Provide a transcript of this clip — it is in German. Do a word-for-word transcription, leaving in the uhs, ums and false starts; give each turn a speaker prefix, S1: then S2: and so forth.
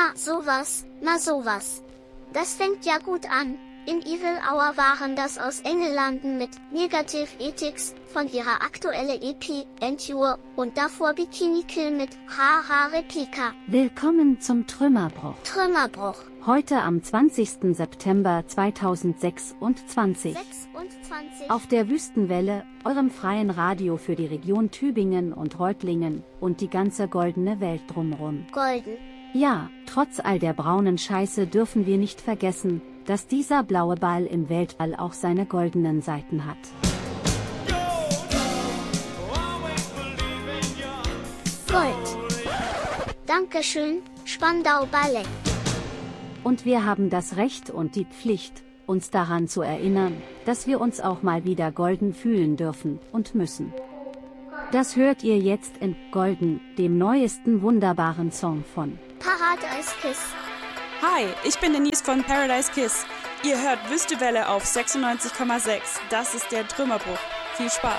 S1: Na sowas, na sowas. Das fängt ja gut an. In Evil Hour waren das aus Engellanden mit Negative Ethics von ihrer aktuelle E P, Endure, und davor Bikini Kill mit Haha Replika.
S2: Willkommen zum Trümmerbruch.
S1: Trümmerbruch.
S2: Heute am zwanzigsten September zweitausendsechsundzwanzig.
S1: sechsundzwanzig.
S2: Auf der Wüstenwelle, eurem freien Radio für die Region Tübingen und Reutlingen und die ganze goldene Welt drumrum.
S1: Golden.
S2: Ja, trotz all der braunen Scheiße dürfen wir nicht vergessen, dass dieser blaue Ball im Weltall auch seine goldenen Seiten hat.
S1: Gold. Dankeschön, Spandau Ballet.
S2: Und wir haben das Recht und die Pflicht, uns daran zu erinnern, dass wir uns auch mal wieder golden fühlen dürfen und müssen. Das hört ihr jetzt in Golden, dem neuesten wunderbaren Song von
S1: Paradise Kiss.
S3: Hi, ich bin Denise von Paradise Kiss. Ihr hört Wüstewelle auf sechsundneunzig Komma sechs. Das ist der Trümmerbruch. Viel Spaß.